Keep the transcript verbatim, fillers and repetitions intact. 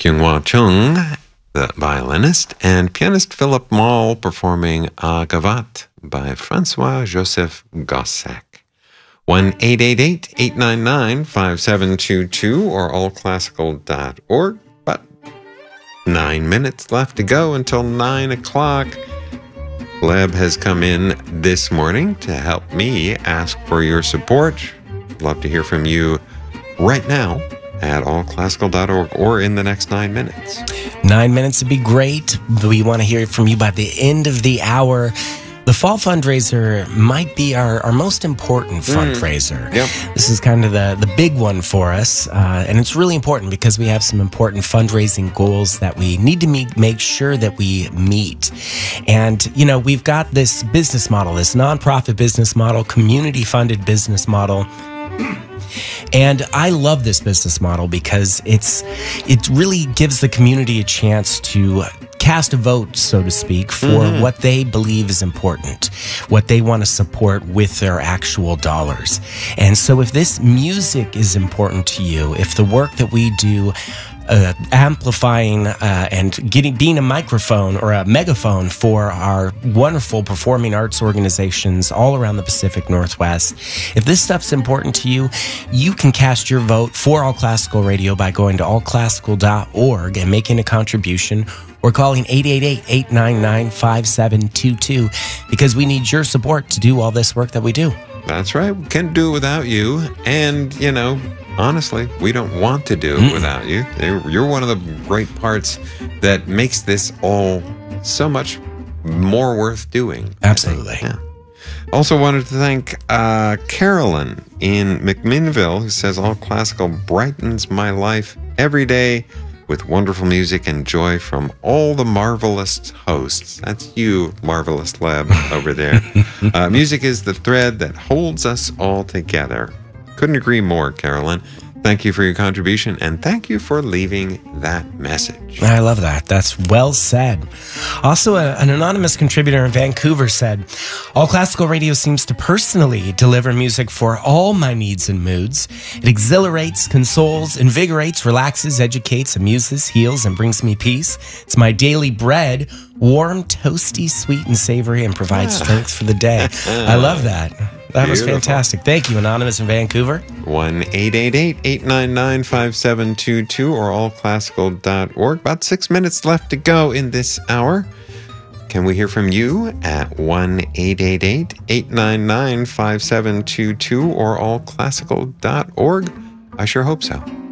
Kyunghwa Chung, the violinist, and pianist Philip Moll performing A Gavotte by Francois-Joseph Gossec. one eight eight eight, eight nine nine, five seven two two or all classical dot org. But nine minutes left to go until nine o'clock. Gleb has come in this morning to help me ask for your support. Love to hear from you right now at all classical dot org or in the next nine minutes. Nine minutes would be great. We want to hear from you by the end of the hour. The fall fundraiser might be our, our most important fundraiser. Mm, yep. This is kind of the, the big one for us, uh, and it's really important because we have some important fundraising goals that we need to meet, make sure that we meet. And, you know, we've got this business model, this nonprofit business model, community-funded business model. And I love this business model because it's it really gives the community a chance to cast a vote, so to speak, for mm-hmm. what they believe is important, what they want to support with their actual dollars. And so if this music is important to you, if the work that we do Uh, amplifying uh, and getting being a microphone or a megaphone for our wonderful performing arts organizations all around the Pacific Northwest. If this stuff's important to you, you can cast your vote for All Classical Radio by going to all classical dot org and making a contribution or calling eight eight eight, eight nine nine, five seven two two because we need your support to do all this work that we do. That's right. We can't do it without you. And, you know, honestly, we don't want to do it mm. without you. You're one of the great parts that makes this all so much more worth doing. Absolutely. Yeah. Also wanted to thank uh, Carolyn in McMinnville, who says, All Classical brightens my life every day with wonderful music and joy from all the marvelous hosts. That's you, Marvelous Lab, over there. uh, music is the thread that holds us all together. Couldn't agree more, Carolyn. Thank you for your contribution, and thank you for leaving that message. I love that. That's well said. Also, a, an anonymous contributor in Vancouver said, All Classical Radio seems to personally deliver music for all my needs and moods. It exhilarates, consoles, invigorates, relaxes, educates, amuses, heals, and brings me peace. It's my daily bread, warm, toasty, sweet, and savory, and provides ah. strength for the day. I love that. That Beautiful. was fantastic. Thank you, Anonymous in Vancouver. one eight eight eight, eight nine nine, five seven two two or all classical dot org. About six minutes left to go in this hour. Can we hear from you at one eight eight eight, eight nine nine, five seven two two or all classical dot org? I sure hope so.